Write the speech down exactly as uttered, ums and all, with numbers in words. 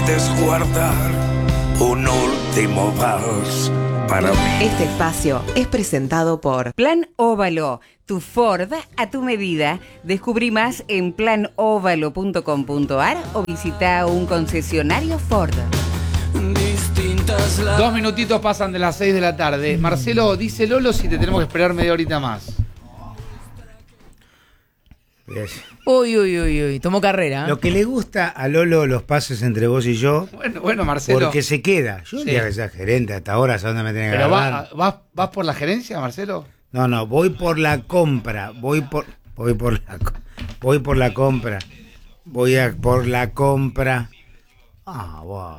puedes guardar un último vals para mí. Este espacio es presentado por Plan Óvalo, tu Ford a tu medida. Descubrí más en plan óvalo punto com punto a r o visita un concesionario Ford. Dos minutitos pasan de las seis de la tarde. Marcelo, dice Lolo si te tenemos que esperar media horita más. Uy, uy, uy, uy, tomó carrera. ¿eh? Lo que le gusta a Lolo los pases entre vos y yo. Bueno, bueno, Marcelo. Porque se queda. Yo Sí. el día que sea gerente, hasta ahora, ¿sabes dónde me tienen que ¿Pero agarrar? va- vas, vas por la gerencia, Marcelo? No, no, voy por la compra. Voy por, voy por la, co- voy por la compra. Voy a por la compra. Ah, wow.